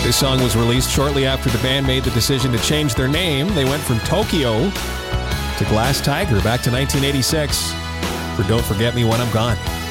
This song was released shortly after the band made the decision to change their name. They went from Tokyo to Glass Tiger back to 1986 for Don't Forget Me When I'm Gone.